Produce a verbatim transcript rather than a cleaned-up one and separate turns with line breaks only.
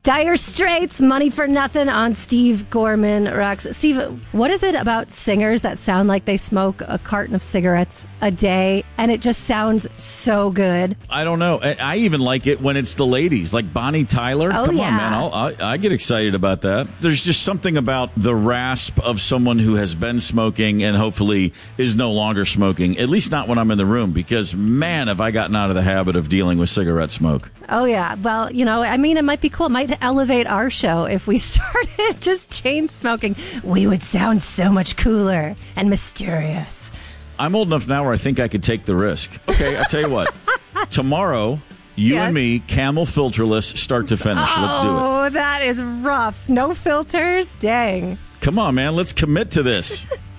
Dire Straits, Money for Nothing on Steve Gorman Rocks. Steve, what is it about singers that sound like they smoke a carton of cigarettes a day and it just sounds so good?
I don't know. I, I even like it when it's the ladies, like Bonnie Tyler.
Oh,
Come
yeah.
on, man. I'll, I, I get excited about that. There's just something about the rasp of someone who has been smoking and hopefully is no longer smoking, at least not when I'm in the room, because, man, have I gotten out of the habit of dealing with cigarette smoke.
Oh, yeah. Well, you know, I mean, it might be cool. It might elevate our show if we started just chain smoking. We would sound so much cooler and mysterious.
I'm old enough now where I think I could take the risk. Okay, I'll tell you what. Tomorrow, you
Yeah.
and me, Camel filterless, start to finish. Let's do it.
Oh, that is rough. No filters? Dang.
Come on, man. Let's commit to this.